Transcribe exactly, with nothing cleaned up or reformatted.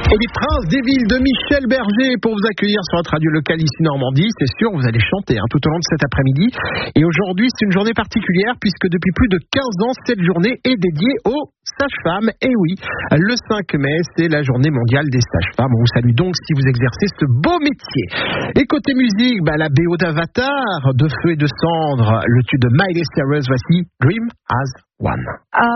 Et les Princes des villes de Michel Berger pour vous accueillir sur notre radio locale ici Normandie. C'est sûr, vous allez chanter hein, tout au long de cet après-midi. Et aujourd'hui, c'est une journée particulière puisque depuis plus de quinze ans, cette journée est dédiée aux sages-femmes. Et oui, le cinq mai, c'est la journée mondiale des sages-femmes. On vous salue donc si vous exercez ce beau métier. Et côté musique, bah, la B O d'Avatar, de Feu et de Cendre, le tube de Miley Cyrus, voici Dream as One.